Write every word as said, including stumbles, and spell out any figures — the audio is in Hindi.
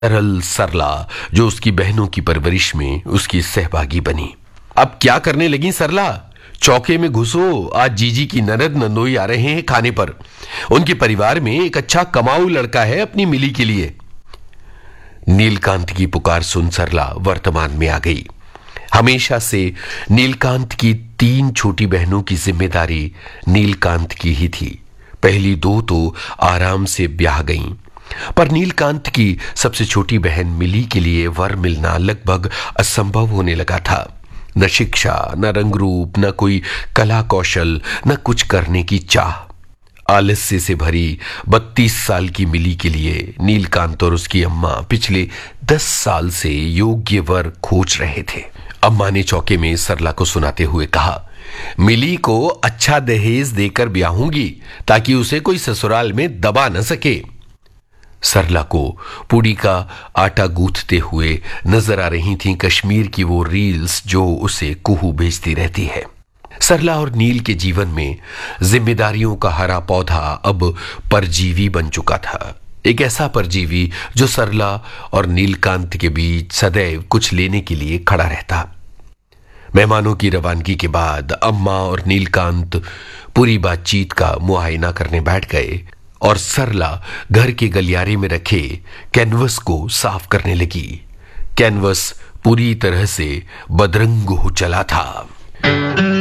सरल सरला जो उसकी बहनों की परवरिश में उसकी सहभागी बनी। अब क्या करने लगी सरला? चौके में घुसो, आज जीजी की ननद नंदोई आ रहे हैं खाने पर। उनके परिवार में एक अच्छा कमाऊ लड़का है अपनी मिली के लिए। नीलकांत की पुकार सुन सरला वर्तमान में आ गई। हमेशा से नीलकांत की तीन छोटी बहनों की जिम्मेदारी नीलकांत की ही थी। पहली दो तो आराम से ब्याह गईं, पर नीलकांत की सबसे छोटी बहन मिली के लिए वर मिलना लगभग असंभव होने लगा था। न शिक्षा, न रंग रूप, न कोई कला कौशल, न कुछ करने की चाह। आलस्य से भरी बत्तीस साल की मिली के लिए नीलकांत और उसकी अम्मा पिछले दस साल से योग्य वर खोज रहे थे। अम्मा ने चौके में सरला को सुनाते हुए कहा, मिली को अच्छा दहेज देकर ब्याहूंगी ताकि उसे कोई ससुराल में दबा न सके। सरला को पूड़ी का आटा गूंथते हुए नजर आ रही थीं कश्मीर की वो रील्स जो उसे कुहू भेजती रहती है। सरला और नील के जीवन में जिम्मेदारियों का हरा पौधा अब परजीवी बन चुका था। एक ऐसा परजीवी जो सरला और नीलकांत के बीच सदैव कुछ लेने के लिए खड़ा रहता। मेहमानों की रवानगी के बाद अम्मा और नीलकांत पूरी बातचीत का मुआयना करने बैठ गए और सरला घर के गलियारे में रखे कैनवस को साफ करने लगी। कैनवस पूरी तरह से बदरंग हो चला था।